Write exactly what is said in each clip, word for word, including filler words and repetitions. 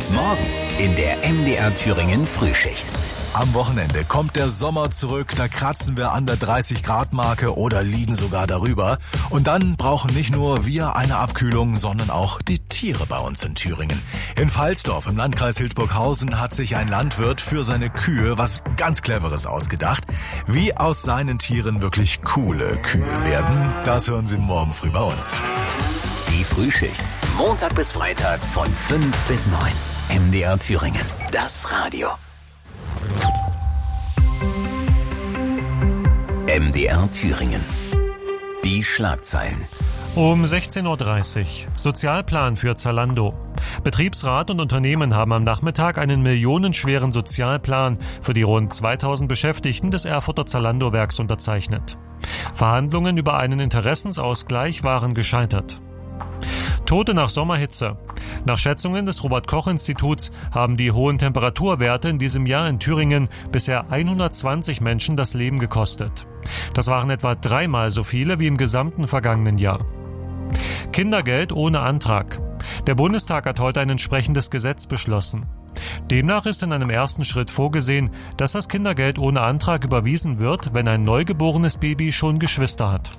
Morgen in der M D R Thüringen Frühschicht. Am Wochenende kommt der Sommer zurück, da kratzen wir an der dreißig Grad Marke oder liegen sogar darüber. Und dann brauchen nicht nur wir eine Abkühlung, sondern auch die Tiere bei uns in Thüringen. In Pfalzdorf im Landkreis Hildburghausen hat sich ein Landwirt für seine Kühe was ganz Cleveres ausgedacht. Wie aus seinen Tieren wirklich coole Kühe werden, das hören Sie morgen früh bei uns. Die Frühschicht. Montag bis Freitag von fünf bis neun. M D R Thüringen. Das Radio. M D R Thüringen. Die Schlagzeilen. Um sechzehn Uhr dreißig. Sozialplan für Zalando. Betriebsrat und Unternehmen haben am Nachmittag einen millionenschweren Sozialplan für die rund zweitausend Beschäftigten des Erfurter Zalando-Werks unterzeichnet. Verhandlungen über einen Interessensausgleich waren gescheitert. Tote nach Sommerhitze. Nach Schätzungen des Robert-Koch-Instituts haben die hohen Temperaturwerte in diesem Jahr in Thüringen bisher hundertzwanzig Menschen das Leben gekostet. Das waren etwa dreimal so viele wie im gesamten vergangenen Jahr. Kindergeld ohne Antrag. Der Bundestag hat heute ein entsprechendes Gesetz beschlossen. Demnach ist in einem ersten Schritt vorgesehen, dass das Kindergeld ohne Antrag überwiesen wird, wenn ein neugeborenes Baby schon Geschwister hat.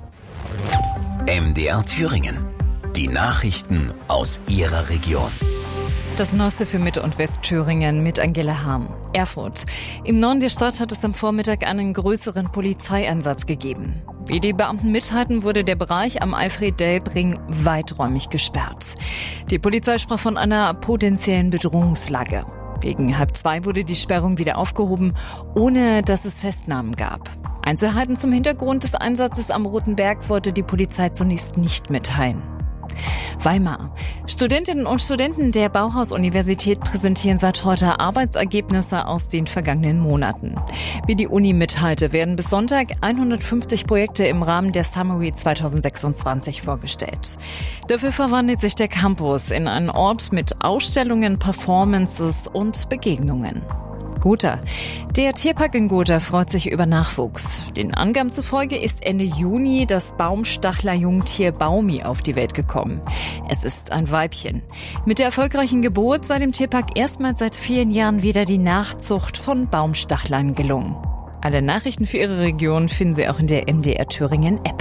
M D R Thüringen. Die Nachrichten aus Ihrer Region. Das Neueste für Mitte- und Westthüringen mit Angela Hahn. Erfurt. Im Norden der Stadt hat es am Vormittag einen größeren Polizeieinsatz gegeben. Wie die Beamten mitteilten, wurde der Bereich am Alfred-Delp-Ring weiträumig gesperrt. Die Polizei sprach von einer potenziellen Bedrohungslage. Gegen halb zwei wurde die Sperrung wieder aufgehoben, ohne dass es Festnahmen gab. Einzelheiten zum Hintergrund des Einsatzes am Roten Berg wollte die Polizei zunächst nicht mitteilen. Weimar. Studentinnen und Studenten der Bauhaus-Universität präsentieren seit heute Arbeitsergebnisse aus den vergangenen Monaten. Wie die Uni mitteilte, werden bis Sonntag hundertfünfzig Projekte im Rahmen der Summary zwanzig sechsundzwanzig vorgestellt. Dafür verwandelt sich der Campus in einen Ort mit Ausstellungen, Performances und Begegnungen. Gotha. Der Tierpark in Gotha freut sich über Nachwuchs. Den Angaben zufolge ist Ende Juni das Baumstachler-Jungtier Baumi auf die Welt gekommen. Es ist ein Weibchen. Mit der erfolgreichen Geburt sei dem Tierpark erstmals seit vielen Jahren wieder die Nachzucht von Baumstachlern gelungen. Alle Nachrichten für Ihre Region finden Sie auch in der M D R Thüringen App.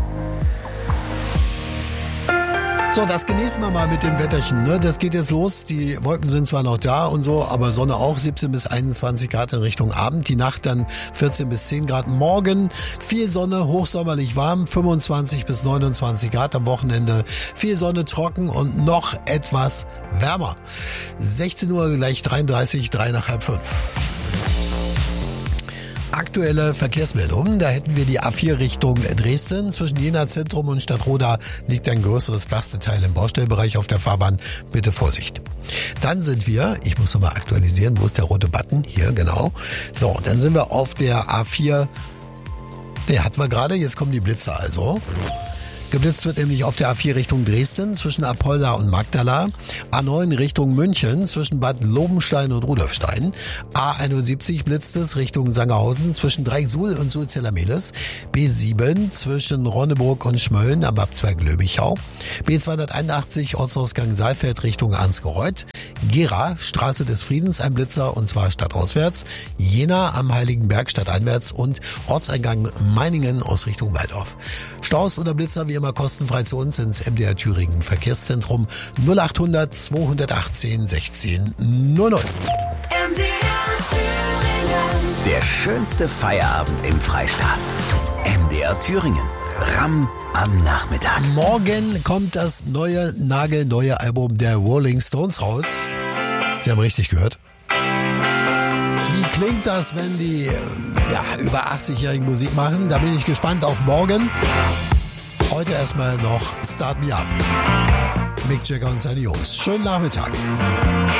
So, das genießen wir mal mit dem Wetterchen, ne? Das geht jetzt los. Die Wolken sind zwar noch da und so, aber Sonne auch. siebzehn bis einundzwanzig Grad in Richtung Abend. Die Nacht dann vierzehn bis zehn Grad. Morgen viel Sonne, hochsommerlich warm. fünfundzwanzig bis neunundzwanzig Grad am Wochenende. Viel Sonne, trocken und noch etwas wärmer. sechzehn Uhr gleich dreiunddreißig, drei nach halb fünf. Aktuelle Verkehrsmeldungen, da hätten wir die A vier Richtung Dresden. Zwischen Jena Zentrum und Stadtroda liegt ein größeres Lasteteil im Baustellbereich auf der Fahrbahn. Bitte Vorsicht. Dann sind wir, ich muss nochmal aktualisieren, wo ist der rote Button? Hier, genau. So, dann sind wir auf der A vier. Ne, hatten wir gerade, jetzt kommen die Blitze also. Geblitzt wird nämlich auf der A vier Richtung Dresden zwischen Apolda und Magdala, A neun Richtung München zwischen Bad Lobenstein und Rudolfstein, A einundsiebzig blitzt es Richtung Sangerhausen zwischen Dreiecksuhl und Sulzella-Mehlis, B sieben zwischen Ronneburg und Schmölln am Abzweig Löbichau, B zweihunderteinundachtzig Ortsausgang Saalfeld Richtung Ansgereuth, Gera, Straße des Friedens, ein Blitzer und zwar stadtauswärts, Jena am Heiligenberg stadteinwärts und Ortseingang Meiningen aus Richtung Waldorf. Staus oder Blitzer wie immer kostenfrei zu uns ins M D R Thüringen Verkehrszentrum null achthundert zweihundertachtzehn sechzehn null null. M D R Thüringen. Der schönste Feierabend im Freistaat. M D R Thüringen. Ram am Nachmittag. Morgen kommt das neue, nagelneue Album der Rolling Stones raus. Sie haben richtig gehört. Wie klingt das, wenn die ja, über achtzig-jährigen Musik machen? Da bin ich gespannt auf morgen. Heute erstmal noch Start Me Up. Mick Jagger und seine Jungs. Schönen Nachmittag.